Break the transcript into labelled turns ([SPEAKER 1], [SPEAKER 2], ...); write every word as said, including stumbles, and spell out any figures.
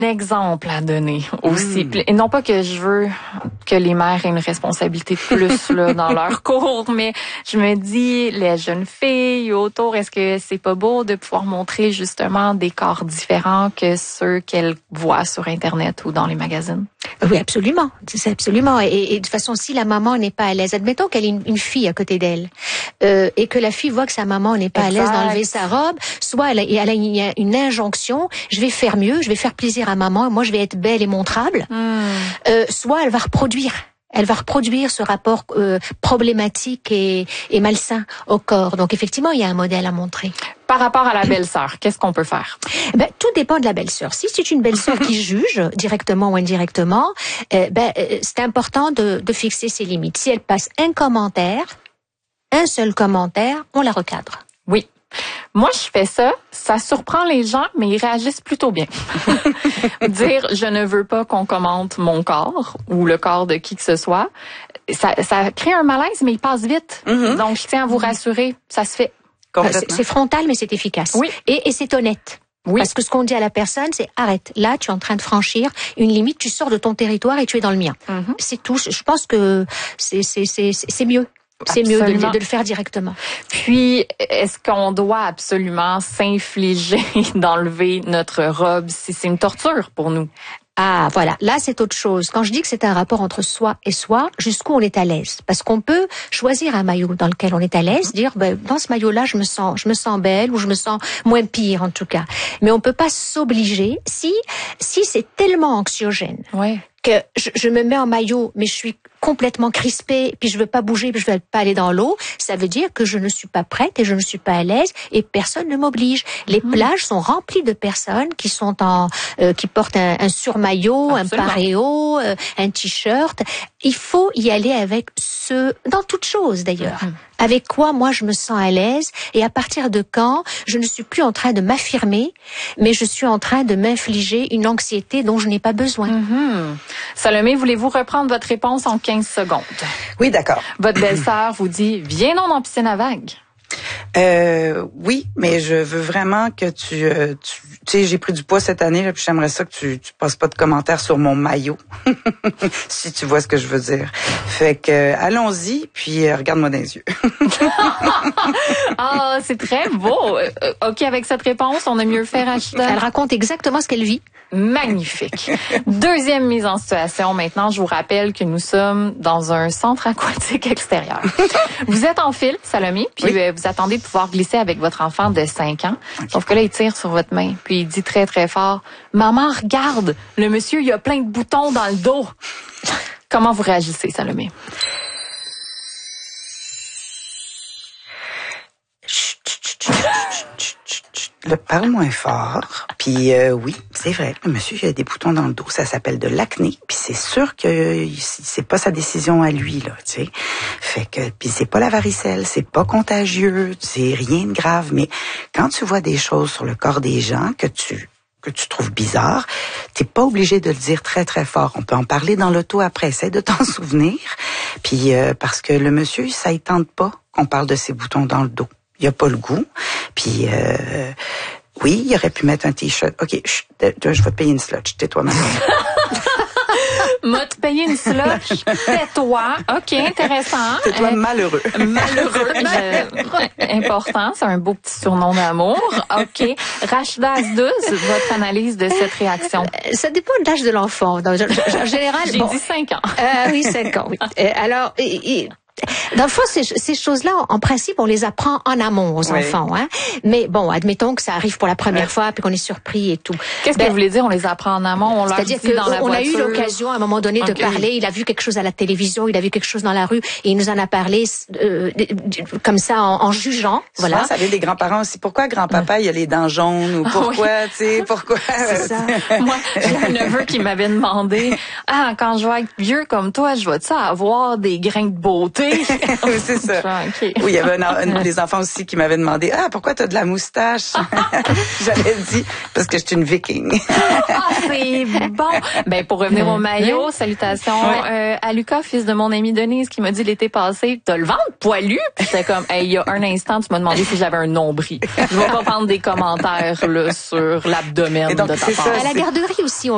[SPEAKER 1] exemple à donner aussi. Mmh. Et non pas que je veux que les mères aient une responsabilité de plus là, dans leur cours, mais je me dis, les jeunes filles autour, est-ce que c'est pas beau de pouvoir montrer justement des corps différents que ceux qu'elles voient sur Internet ou dans les magazines?
[SPEAKER 2] Oui, absolument. C'est absolument. Et, et de toute façon, si la maman n'est pas à l'aise, admettons qu'elle ait une, une fille à côté d'elle, euh, et que la fille voit que sa maman n'est pas exact. à l'aise d'enlever sa robe, soit elle a, elle a une, une injonction, je vais faire mieux, je vais faire plaisir à maman, et moi je vais être belle et montrable, mm. euh, soit elle va reproduire. Elle va reproduire ce rapport euh, problématique et, et malsain au corps. Donc effectivement, il y a un modèle à montrer.
[SPEAKER 1] Par rapport à la belle-sœur, qu'est-ce qu'on peut faire?
[SPEAKER 2] Ben, tout dépend de la belle-sœur. Si c'est une belle-sœur qui juge, directement ou indirectement, euh, ben, euh, c'est important de, de fixer ses limites. Si elle passe un commentaire, un seul commentaire, on la recadre.
[SPEAKER 1] Oui. Moi, je fais ça, ça surprend les gens, mais ils réagissent plutôt bien. Dire « je ne veux pas qu'on commente mon corps » ou le corps de qui que ce soit, ça, ça crée un malaise, mais il passe vite. Mm-hmm. Donc, je tiens à vous rassurer, ça se fait.
[SPEAKER 2] C'est, c'est frontal, mais c'est efficace.
[SPEAKER 1] Oui.
[SPEAKER 2] Et, et c'est honnête. Oui. Parce que ce qu'on dit à la personne, c'est « arrête, là, tu es en train de franchir une limite, tu sors de ton territoire et tu es dans le mien. Mm-hmm. » C'est tout. Je pense que c'est, c'est, c'est, c'est mieux. C'est Absolument. mieux de, de le faire directement.
[SPEAKER 1] Puis, est-ce qu'on doit absolument s'infliger d'enlever notre robe si c'est une torture pour nous?
[SPEAKER 2] Ah, voilà. Là, c'est autre chose. Quand je dis que c'est un rapport entre soi et soi, jusqu'où on est à l'aise. Parce qu'on peut choisir un maillot dans lequel on est à l'aise, dire, ben, dans ce maillot-là, je me sens, je me sens belle ou je me sens moins pire, en tout cas. Mais on peut pas s'obliger si, si c'est tellement anxiogène.
[SPEAKER 1] Ouais.
[SPEAKER 2] Que je, je me mets en maillot, mais je suis complètement crispée, puis je veux pas bouger, puis je veux pas aller dans l'eau, ça veut dire que je ne suis pas prête et je ne suis pas à l'aise et personne ne m'oblige. Les mmh. plages sont remplies de personnes qui sont en, euh, qui portent un, un surmaillot, Absolument. un paréo, euh, un t-shirt. Il faut y aller avec ce, dans toute chose d'ailleurs. Mmh. Avec quoi moi je me sens à l'aise et à partir de quand je ne suis plus en train de m'affirmer, mais je suis en train de m'infliger une anxiété dont je n'ai pas besoin.
[SPEAKER 1] Mmh. Salomé, voulez-vous reprendre votre réponse en quinze secondes?
[SPEAKER 3] Oui, d'accord.
[SPEAKER 1] Votre belle-sœur vous dit « Viens non en piscine à vagues ».
[SPEAKER 3] Euh, oui, mais je veux vraiment que tu... Euh, tu, tu sais, j'ai pris du poids cette année, là, puis j'aimerais ça que tu, tu passes pas de commentaires sur mon maillot, si tu vois ce que je veux dire. Fait que, euh, allons-y, puis euh, regarde-moi dans les yeux.
[SPEAKER 1] Ah, c'est très beau. Euh, OK, avec cette réponse, on a mieux fait, Rachida.
[SPEAKER 2] Elle raconte exactement ce qu'elle vit.
[SPEAKER 1] Magnifique. Deuxième mise en situation. Maintenant, je vous rappelle que nous sommes dans un centre aquatique extérieur. Vous êtes en file, Salomé, puis oui. vous attendez de pouvoir glisser avec votre enfant de cinq ans. Okay. Sauf que là, il tire sur votre main, puis il dit très, très fort, « Maman, regarde, le monsieur, il a plein de boutons dans le dos. » Comment vous réagissez, Salomé?
[SPEAKER 3] Le parle moins fort. Puis euh, oui, c'est vrai, le monsieur il a des boutons dans le dos, ça s'appelle de l'acné. Puis c'est sûr que c'est pas sa décision à lui là, tu sais. Fait que puis c'est pas la varicelle, c'est pas contagieux, c'est rien de grave. Mais quand tu vois des choses sur le corps des gens que tu que tu trouves bizarre, t'es pas obligé de le dire très très fort. On peut en parler dans l'auto après. Essaie de t'en souvenir. Puis euh, parce que le monsieur, ça ne tente pas qu'on parle de ses boutons dans le dos. Il a pas le goût. Puis euh, oui, il aurait pu mettre un t-shirt. OK, chut, je vais te payer une slotch. Tais-toi, ma
[SPEAKER 1] M'a te payer une slush, tais-toi. OK, intéressant.
[SPEAKER 3] Tais-toi euh, malheureux.
[SPEAKER 1] Malheureux. Je, important, c'est un beau petit surnom d'amour. OK. Rachida Asdouz, votre analyse de cette réaction?
[SPEAKER 2] Ça dépend de l'âge de l'enfant. En général,
[SPEAKER 1] j'ai
[SPEAKER 2] bon,
[SPEAKER 1] dit cinq ans.
[SPEAKER 2] Euh, oui, cinq ans, oui. Euh, alors, et, et, dans le fond, ces, ces choses-là, en principe, on les apprend en amont aux oui. enfants. Hein? Mais bon, admettons que ça arrive pour la première ouais. fois, puis qu'on est surpris et tout.
[SPEAKER 1] Qu'est-ce ben, que vous voulez dire, on les apprend en amont? On
[SPEAKER 2] C'est-à-dire qu'on a eu l'occasion à un moment donné okay. de parler, il a vu quelque chose à la télévision, il a vu quelque chose dans la rue, et il nous en a parlé euh, comme ça, en, en jugeant.
[SPEAKER 3] Souvent, voilà. Ça vient des grands-parents aussi. Pourquoi grand-papa, ouais. il a les dents jaunes? Ou pourquoi, oui. tu sais, pourquoi?
[SPEAKER 2] C'est ça.
[SPEAKER 1] Moi, j'ai un neveu qui m'avait demandé, ah, quand je vais être vieux comme toi, je vais-tu avoir des grains de beauté?
[SPEAKER 3] Oui, c'est ça. Okay. Oui, il y avait un, un, des enfants aussi qui m'avaient demandé « Ah, pourquoi t'as de la moustache? » J'avais dit « Parce que je suis une viking. »
[SPEAKER 1] Ah, c'est bon! Ben, pour revenir au maillot, oui. salutations oui. euh, à Lucas, fils de mon amie Denise, qui m'a dit l'été passé « T'as le ventre poilu? » Puis j'étais comme hey, « Il y a un instant, tu m'as demandé si j'avais un nombril. » Je vais pas prendre des commentaires là, sur l'abdomen de ta part.
[SPEAKER 2] À la garderie aussi, on